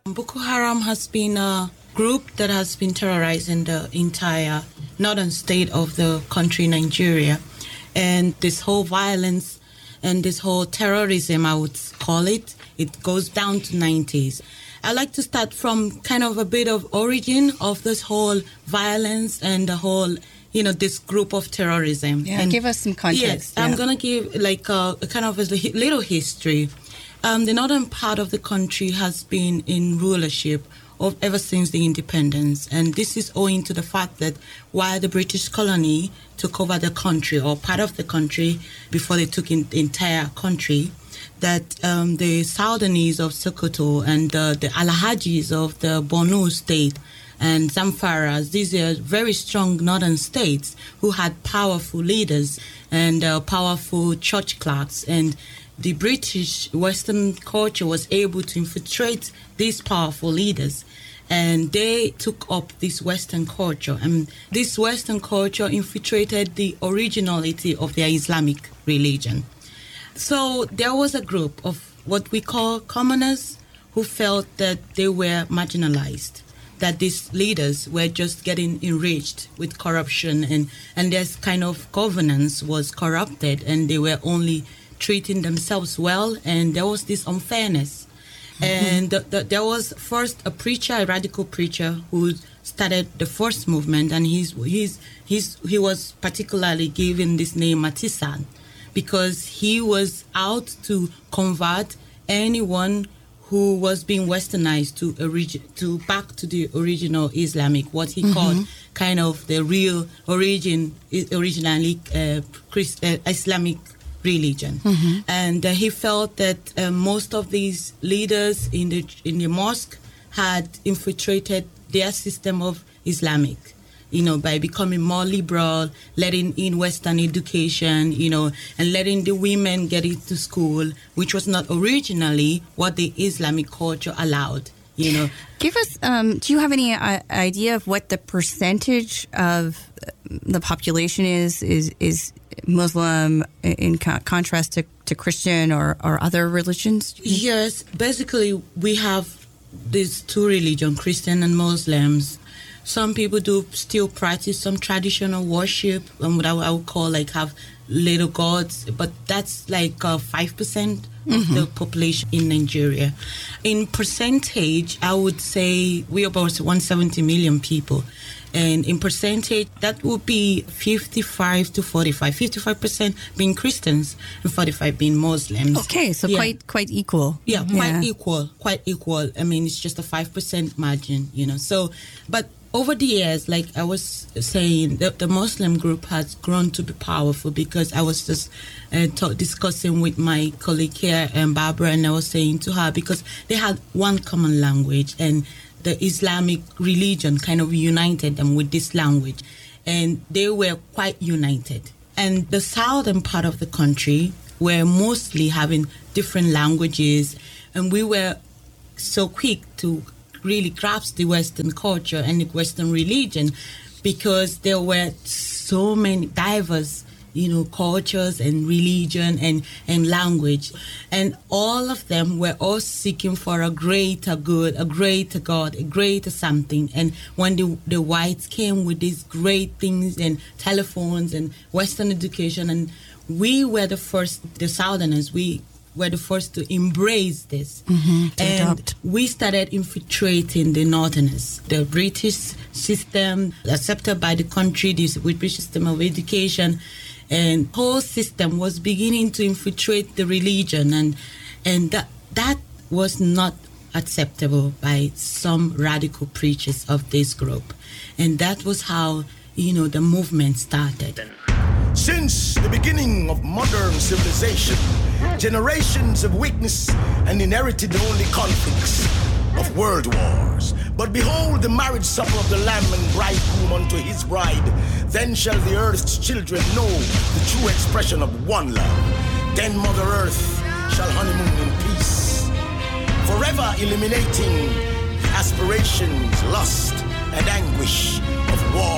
Boko Haram has been a group that has been terrorizing the entire northern state of the country, Nigeria. And this whole violence and this whole terrorism, I would call it, it goes down to 90s. I like to start from kind of a bit of origin of this whole violence and the whole, this group of terrorism. Yeah, and give us some context. Yes, I'm going to give like a kind of a little history. The northern part of the country has been in rulership ever since the independence. And this is owing to the fact that while the British colony took over the country or part of the country before they took in the entire country, that the Southernese of Sokoto and the Alhajis of the Borno state and Zamfaras, these are very strong northern states who had powerful leaders and powerful church clerks. And the British Western culture was able to infiltrate these powerful leaders. And they took up this Western culture. And this Western culture infiltrated the originality of their Islamic religion. So there was a group of what we call commoners who felt that they were marginalized, that these leaders were just getting enriched with corruption and their kind of governance was corrupted and they were only treating themselves well, and there was this unfairness. And there was first a radical preacher who started the first movement, and he was particularly given this name Matisan, because he was out to convert anyone who was being westernized to back to the original Islamic, what he called kind of the real originally Islamic religion. And he felt that most of these leaders in the mosque had infiltrated their system of Islamic, by becoming more liberal, letting in Western education, and letting the women get into school, which was not originally what the Islamic culture allowed. Give us, do you have any idea of what the percentage of the population is Muslim in contrast to Christian or other religions? Yes, basically we have these two religions, Christian and Muslims. Some people do still practice some traditional worship, what I would call have little gods, but that's 5% of the population in Nigeria. In percentage, I would say we're about 170 million people. And in percentage, that would be 55 to 45. 55% being Christians and 45 being Muslims. Okay, so quite equal. Yeah, quite equal. I mean, it's just a 5% margin, So, but over the years, like I was saying, the Muslim group has grown to be powerful, because I was just discussing with my colleague here, Barbara, and I was saying to her, because they had one common language, and the Islamic religion kind of united them with this language, and they were quite united. And the southern part of the country were mostly having different languages, and we were so quick to really grasp the Western culture and the Western religion, because there were so many diverse, cultures and religion and language. And all of them were all seeking for a greater good, a greater God, a greater something. And when the whites came with these great things and telephones and Western education, and we were the first, the Southerners, we were the first to embrace this. And we started infiltrating the Northerners. The British system, accepted by the country, this British system of education, and whole system was beginning to infiltrate the religion, and that was not acceptable by some radical preachers of this group. And that was how, the movement started. Since the beginning of modern civilization, generations of weakness and inherited only conflicts of world wars. But behold the marriage supper of the Lamb and bridegroom unto his bride. Then shall the earth's children know the true expression of one love. Then Mother Earth shall honeymoon in peace, forever eliminating the aspirations, lust, and anguish of war.